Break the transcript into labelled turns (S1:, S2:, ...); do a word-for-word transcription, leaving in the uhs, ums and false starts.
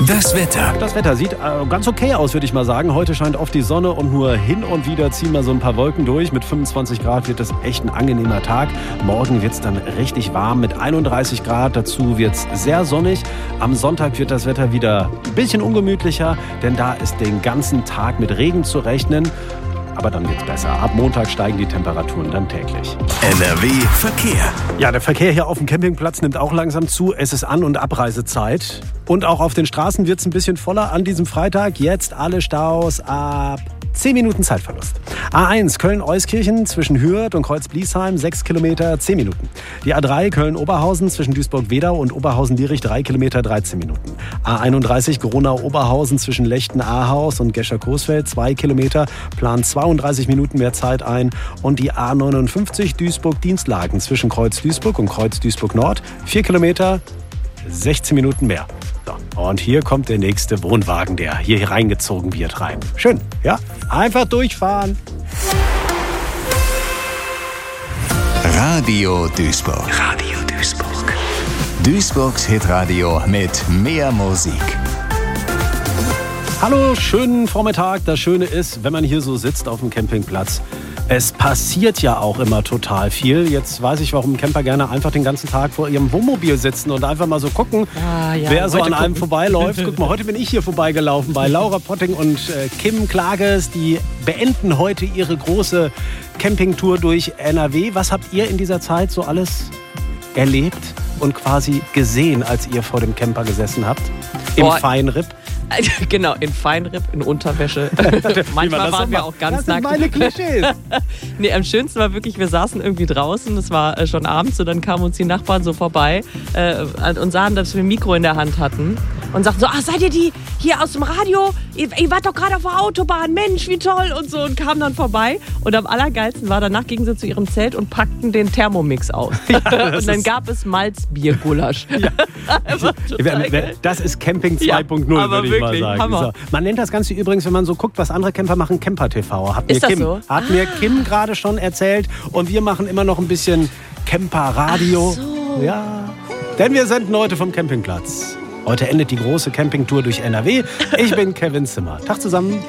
S1: Das Wetter.
S2: Das Wetter sieht äh, ganz okay aus, würde ich mal sagen. Heute scheint oft die Sonne und nur hin und wieder ziehen mal so ein paar Wolken durch. Mit fünfundzwanzig Grad wird es echt ein angenehmer Tag. Morgen wird es dann richtig warm mit einunddreißig Grad. Dazu wird es sehr sonnig. Am Sonntag wird das Wetter wieder ein bisschen ungemütlicher, denn da ist den ganzen Tag mit Regen zu rechnen. Aber dann wird's besser. Ab Montag steigen die Temperaturen dann täglich.
S1: N R W Verkehr.
S2: Ja, der Verkehr hier auf dem Campingplatz nimmt auch langsam zu. Es ist An- und Abreisezeit. Und auch auf den Straßen wird's ein bisschen voller an diesem Freitag. Jetzt alle Staus ab zehn Minuten Zeitverlust. A eins Köln-Euskirchen zwischen Hürth und Kreuz-Bliesheim, sechs Kilometer, zehn Minuten. Die A drei Köln-Oberhausen zwischen Duisburg-Wedau und Oberhausen-Lierich, drei Kilometer, dreizehn Minuten. A einunddreißig Gronau-Oberhausen zwischen Lechten-Ahaus und Gescher-Coesfeld, zwei Kilometer, plant zweiunddreißig Minuten mehr Zeit ein. Und die A neunundfünfzig Duisburg-Dienstlaken zwischen Kreuz-Duisburg und Kreuz-Duisburg-Nord, vier Kilometer, sechzehn Minuten mehr. So, und hier kommt der nächste Wohnwagen, der hier reingezogen wird, rein. Schön, ja? Einfach durchfahren.
S1: Radio Duisburg. Radio Duisburg. Duisburgs Hitradio mit mehr Musik.
S2: Hallo, schönen Vormittag. Das Schöne ist, wenn man hier so sitzt auf dem Campingplatz, es passiert ja auch immer total viel. Jetzt weiß ich, warum Camper gerne einfach den ganzen Tag vor ihrem Wohnmobil sitzen und einfach mal so gucken, ah, ja, wer so an einem gucken. vorbeiläuft. Guck mal, heute bin ich hier vorbeigelaufen bei Laura Potting und äh, Kim Klages. Die beenden heute ihre große Campingtour durch N R W. Was habt ihr in dieser Zeit so alles erlebt und quasi gesehen, als ihr vor dem Camper gesessen habt? Im
S3: Boah.
S2: Feinripp?
S3: Genau, in Feinripp, in Unterwäsche. Manchmal waren wir auch ganz
S2: das
S3: nackt.
S2: Das sind meine Klischees.
S3: Nee, am schönsten war wirklich, wir saßen irgendwie draußen, es war äh, schon abends und dann kamen uns die Nachbarn so vorbei äh, und sahen, dass wir ein Mikro in der Hand hatten und sagten so, ach, seid ihr die hier aus dem Radio? Ihr, ihr wart doch gerade auf der Autobahn, Mensch, wie toll und so und kamen dann vorbei. Und am allergeilsten war, danach gingen sie zu ihrem Zelt und packten den Thermomix aus. Ja, und dann gab es Malzbiergulasch.
S2: Ja. Das ist Camping zwei Punkt null, ja, würde ich mal sagen. So. Man nennt das Ganze übrigens, wenn man so guckt, was andere Camper machen, Camper-T V. Hat
S3: ist
S2: mir
S3: das
S2: Kim,
S3: so?
S2: Hat
S3: ah.
S2: mir Kim gerade schon erzählt. Und wir machen immer noch ein bisschen Camper-Radio.
S3: So.
S2: Ja. Denn wir senden heute vom Campingplatz. Heute endet die große Campingtour durch N R W. Ich bin Kevin Zimmer. Tag zusammen.